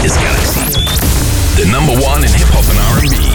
is Galaxy, the number one in hip hop and R&B.